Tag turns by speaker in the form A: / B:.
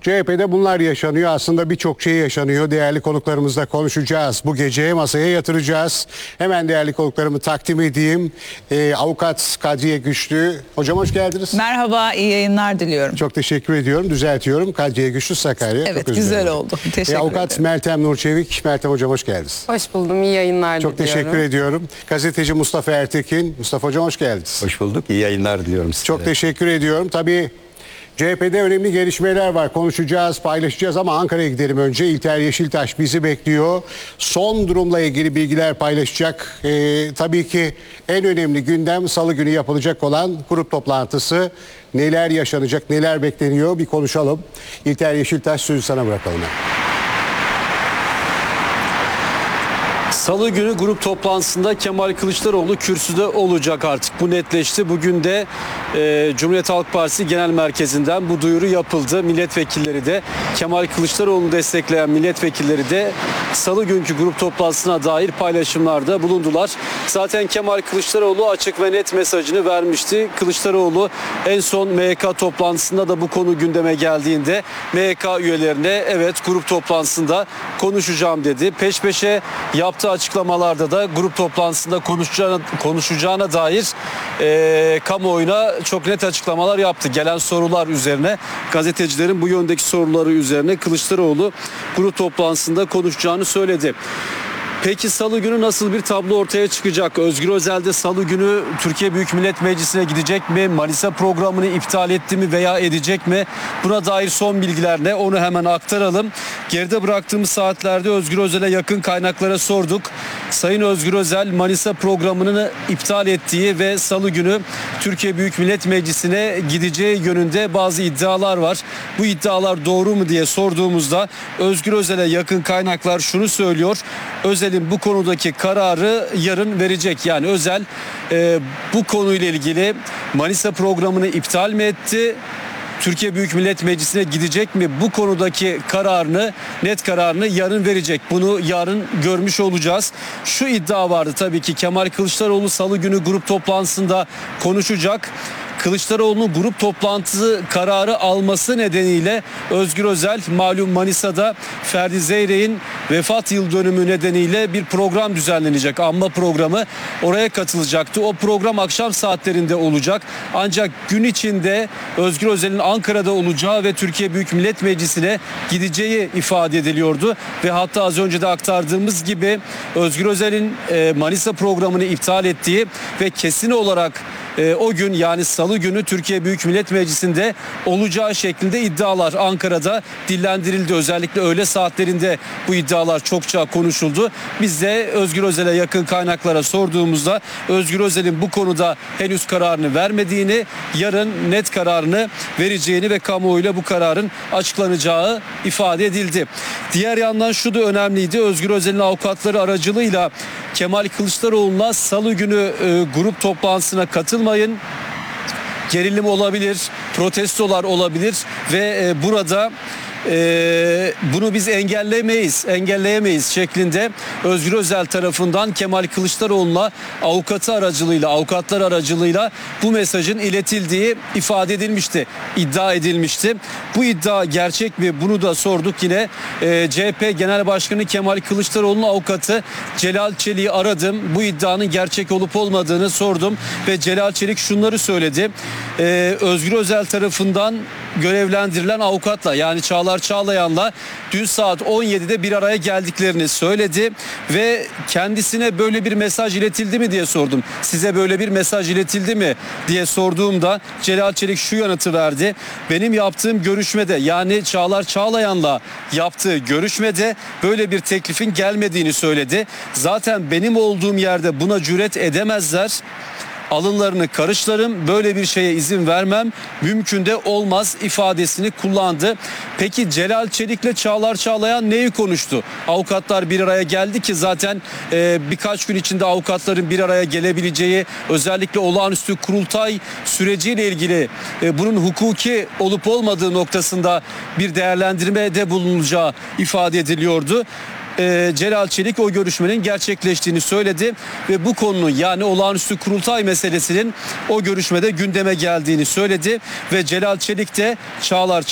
A: CHP'de bunlar yaşanıyor. Aslında birçok şey yaşanıyor. Değerli konuklarımızla konuşacağız. Bu gece masaya yatıracağız. Hemen değerli konuklarımı takdim edeyim. Avukat Kadriye Güçlü. Hocam hoş geldiniz.
B: Merhaba, iyi yayınlar diliyorum.
A: Çok teşekkür ediyorum. Düzeltiyorum. Kadriye Güçlü, Sakarya.
B: Evet, güzel oldu. Teşekkür
A: Avukat
B: ederim.
A: Meltem Nurçevik. Meltem hocam hoş geldiniz.
C: Hoş buldum. İyi yayınlar
A: Çok
C: diliyorum.
A: teşekkür ediyorum. Gazeteci Mustafa Ertekin. Mustafa hocam hoş geldiniz.
D: Hoş bulduk. İyi yayınlar diliyorum size.
A: Çok teşekkür ediyorum. Tabii CHP'de önemli gelişmeler var. Konuşacağız, paylaşacağız ama Ankara'ya gidelim önce. İlter Yeşiltaş bizi bekliyor. Son durumla ilgili bilgiler paylaşacak. Tabii ki en önemli gündem Salı günü yapılacak olan grup toplantısı. Neler yaşanacak, neler bekleniyor bir konuşalım. İlter Yeşiltaş, sözü sana bırakalım.
E: Salı günü grup toplantısında Kemal Kılıçdaroğlu kürsüde olacak artık. Bu netleşti. Bugün de Cumhuriyet Halk Partisi Genel Merkezi'nden bu duyuru yapıldı. Milletvekilleri de Kemal Kılıçdaroğlu'nu destekleyen milletvekilleri de Salı günkü grup toplantısına dair paylaşımlarda bulundular. Zaten Kemal Kılıçdaroğlu açık ve net mesajını vermişti. Kılıçdaroğlu en son MYK toplantısında da bu konu gündeme geldiğinde MYK üyelerine evet grup toplantısında konuşacağım dedi. Peş peşe yaptığı açıklamalarda da grup toplantısında konuşacağına dair kamuoyuna çok net açıklamalar yaptı. Gelen sorular üzerine, gazetecilerin bu yöndeki soruları üzerine Kılıçdaroğlu grup toplantısında konuşacağını söyledi. Peki Salı günü nasıl bir tablo ortaya çıkacak? Özgür Özel de Salı günü Türkiye Büyük Millet Meclisi'ne gidecek mi? Manisa programını iptal etti mi veya edecek mi? Buna dair son bilgiler ne? Onu hemen aktaralım. Geride bıraktığımız saatlerde Özgür Özel'e yakın kaynaklara sorduk. Sayın Özgür Özel Manisa programını iptal ettiği ve Salı günü Türkiye Büyük Millet Meclisi'ne gideceği yönünde bazı iddialar var. Bu iddialar doğru mu diye sorduğumuzda Özgür Özel'e yakın kaynaklar şunu söylüyor. Özel'in bu konudaki kararı yarın verecek. Yani Özel bu konuyla ilgili Manisa programını iptal mi etti? Türkiye Büyük Millet Meclisi'ne gidecek mi? Bu konudaki kararını, net kararını yarın verecek. Bunu yarın görmüş olacağız. Şu iddia vardı tabii ki Kemal Kılıçdaroğlu Salı günü grup toplantısında konuşacak. Kılıçdaroğlu'nun grup toplantısı kararı alması nedeniyle Özgür Özel malum Manisa'da Ferdi Zeyrek'in vefat yıl dönümü nedeniyle bir program düzenlenecek. Anma programı, oraya katılacaktı. O program akşam saatlerinde olacak. Ancak gün içinde Özgür Özel'in Ankara'da olacağı ve Türkiye Büyük Millet Meclisi'ne gideceği ifade ediliyordu. Ve hatta az önce de aktardığımız gibi Özgür Özel'in Manisa programını iptal ettiği ve kesin olarak o gün yani Salı günü Türkiye Büyük Millet Meclisi'nde olacağı şeklinde iddialar Ankara'da dillendirildi. Özellikle öğle saatlerinde bu iddialar çokça konuşuldu. Biz de Özgür Özel'e yakın kaynaklara sorduğumuzda Özgür Özel'in bu konuda henüz kararını vermediğini, yarın net kararını vereceğini ve kamuoyuyla bu kararın açıklanacağı ifade edildi. Diğer yandan şu da önemliydi. Özgür Özel'in avukatları aracılığıyla Kemal Kılıçdaroğlu'na Salı günü grup toplantısına katılmayın, gerilim olabilir, protestolar olabilir ve burada bunu biz engelleyemeyiz şeklinde Özgür Özel tarafından Kemal Kılıçdaroğlu'na avukatlar aracılığıyla bu mesajın iletildiği ifade edilmişti, iddia edilmişti. Bu iddia gerçek mi? Bunu da sorduk yine. CHP Genel Başkanı Kemal Kılıçdaroğlu'nun avukatı Celal Çelik'i aradım. Bu iddianın gerçek olup olmadığını sordum ve Celal Çelik şunları söyledi. Özgür Özel tarafından görevlendirilen avukatla yani Çağlar Çağlayan'la dün saat 17'de bir araya geldiklerini söyledi ve kendisine böyle bir mesaj iletildi mi diye sordum. Size böyle bir mesaj iletildi mi diye sorduğumda Celal Çelik şu yanıtı verdi. Benim yaptığım görüşmede yani Çağlar Çağlayan'la yaptığı görüşmede böyle bir teklifin gelmediğini söyledi. Zaten benim olduğum yerde buna cüret edemezler. Alınlarını karışlarım, böyle bir şeye izin vermem, mümkün de olmaz ifadesini kullandı. Peki Celal Çelik'le Çağlar Çağlayan neyi konuştu? Avukatlar bir araya geldi ki zaten birkaç gün içinde avukatların bir araya gelebileceği, özellikle olağanüstü kurultay süreciyle ilgili bunun hukuki olup olmadığı noktasında bir değerlendirmede bulunulacağı ifade ediliyordu. Celal Çelik o görüşmenin gerçekleştiğini söyledi ve bu konunun yani olağanüstü kurultay meselesinin o görüşmede gündeme geldiğini söyledi ve Celal Çelik de Çağlar